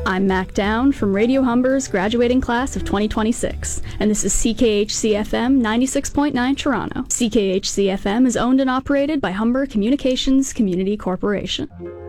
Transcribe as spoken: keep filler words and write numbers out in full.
I'm Mac Down from Radio Humber's graduating class of twenty twenty-six, and this is C K H C F M ninety-six point nine Toronto. C K H C F M is owned and operated by Humber Communications Community Corporation.